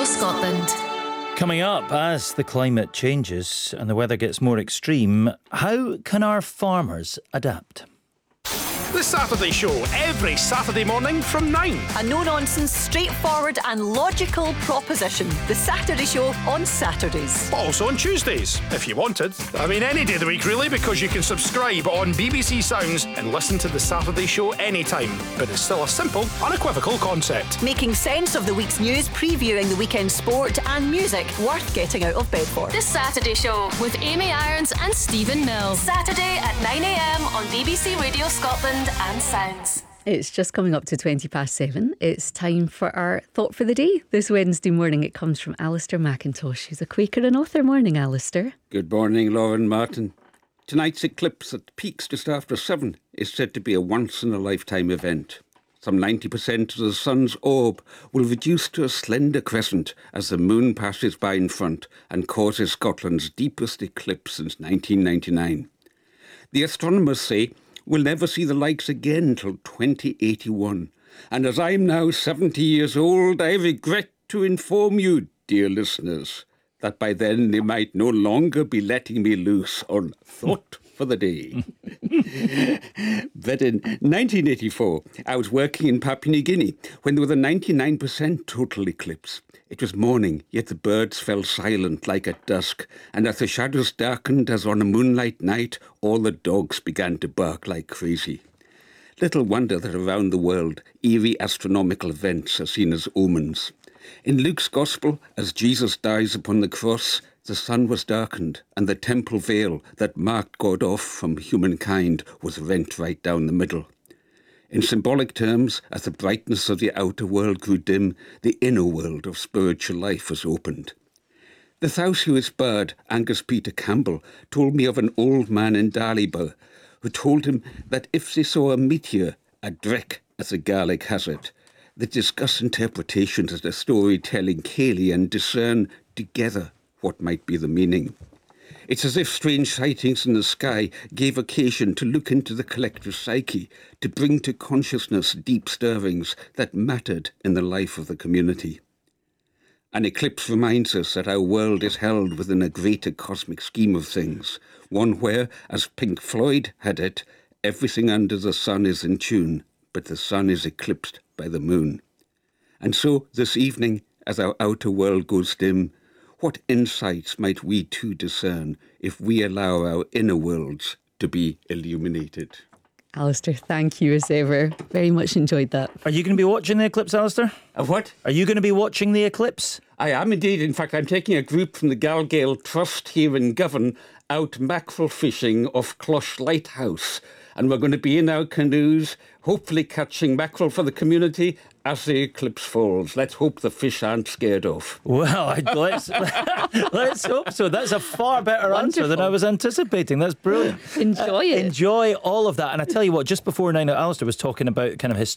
Radio Scotland. Coming up, as the climate changes and the weather gets more extreme, how can our farmers adapt? The Saturday Show, every Saturday morning from 9. A no-nonsense, straightforward and logical proposition. The Saturday Show on Saturdays. But also on Tuesdays, if you wanted. I mean, any day of the week, really, because you can subscribe on BBC Sounds and listen to The Saturday Show anytime. But it's still a simple, unequivocal concept. Making sense of the week's news, previewing the weekend sport and music worth getting out of bed for. The Saturday Show with Amy Irons and Stephen Mills. Saturday at 9am on BBC Radio Scotland and Sounds. It's just coming up to 7:20. It's time for our Thought for the Day. This Wednesday morning it comes from Alistair McIntosh, who's a Quaker and author. Morning, Alistair. Good morning, Lauren Martin. Tonight's eclipse that peaks just after 7 is said to be a once-in-a-lifetime event. Some 90% of the sun's orb will reduce to a slender crescent as the moon passes by in front and causes Scotland's deepest eclipse since 1999. The astronomers say we'll never see the likes again till 2081. And as I'm now 70 years old, I regret to inform you, dear listeners, that by then they might no longer be letting me loose on Thought for the Day. But in 1984, I was working in Papua New Guinea when there was a 99% total eclipse. It was morning, yet the birds fell silent like at dusk, and as the shadows darkened as on a moonlight night, all the dogs began to bark like crazy. Little wonder that around the world, eerie astronomical events are seen as omens. In Luke's Gospel, as Jesus dies upon the cross, the sun was darkened, and the temple veil that marked God off from humankind was rent right down the middle. In symbolic terms, as the brightness of the outer world grew dim, the inner world of spiritual life was opened. The Thoushewist bard Angus Peter Campbell told me of an old man in Dalibor who told him that if they saw a meteor, a drek as the Gaelic has it, they discuss interpretations of the storytelling Cayley and discern together what might be the meaning. It's as if strange sightings in the sky gave occasion to look into the collective psyche, to bring to consciousness deep stirrings that mattered in the life of the community. An eclipse reminds us that our world is held within a greater cosmic scheme of things, one where, as Pink Floyd had it, everything under the sun is in tune, but the sun is eclipsed by the moon. And so, this evening, as our outer world goes dim, what insights might we too discern if we allow our inner worlds to be illuminated? Alistair, thank you as ever. Very much enjoyed that. Are you going to be watching the eclipse, Alistair? Of what? Are you going to be watching the eclipse? I am indeed. In fact, I'm taking a group from the Galgale Trust here in Govan out mackerel fishing off Closh Lighthouse. And we're going to be in our canoes, hopefully catching mackerel for the community as the eclipse falls. Let's hope the fish aren't scared off. Well, let's hope so. That's a far better answer than I was anticipating. That's brilliant. Enjoy it. Enjoy all of that. And I tell you what, just before 9, Alistair was talking about kind of